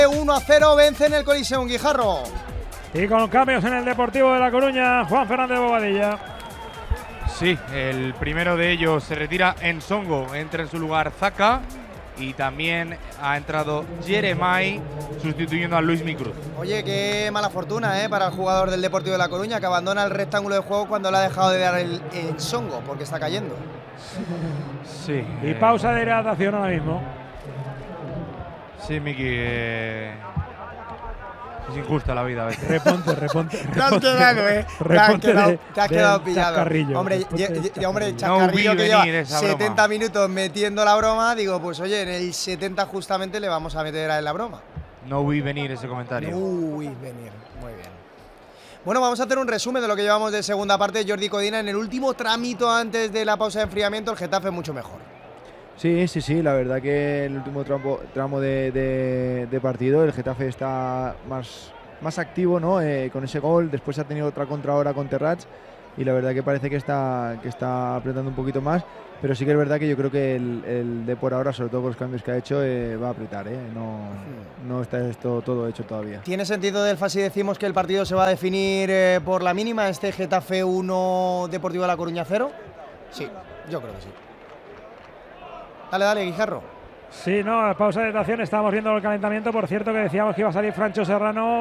1-0 vence en el Coliseum, Guijarro. Y con cambios en el Deportivo de La Coruña, Juan Fernández Bobadilla. Sí, el primero de ellos se retira Ensongo, entra en su lugar Zaka y también ha entrado Jeremai sustituyendo a Luis Micruz. Oye, qué mala fortuna para el jugador del Deportivo de La Coruña, que abandona el rectángulo de juego cuando le ha dejado de dar el Ensongo, porque está cayendo. Sí. Y pausa de hidratación ahora mismo. Sí, Miki. Es injusta la vida a veces. Reponte. Te has quedado, te has quedado pillado. Chascarrillo. Hombre, el No chascarrillo vi que lleva venir esa 70 broma. minutos metiendo la broma, digo, pues oye, en el 70 justamente le vamos a meter a él la broma. No vi venir ese comentario. Uy, venir, muy bien. Bueno, vamos a hacer un resumen de lo que llevamos de segunda parte. Jordi Codina, en el último trámite antes de la pausa de enfriamiento, el Getafe mucho mejor. Sí, la verdad que el último tramo de partido el Getafe está más activo, ¿no? Con ese gol, después ha tenido otra contra ahora con Terrats y la verdad que parece que está apretando un poquito más, pero sí que es verdad que yo creo que el de por ahora, sobre todo con los cambios que ha hecho, va a apretar, no está esto todo hecho todavía. ¿Tiene sentido, Delfa, si decimos que el partido se va a definir por la mínima, este Getafe 1, Deportivo de La Coruña 0? Sí, yo creo que sí. Dale, Guijarro. Sí, no, pausa de hidratación, estábamos viendo el calentamiento. Por cierto, que decíamos que iba a salir Francho Serrano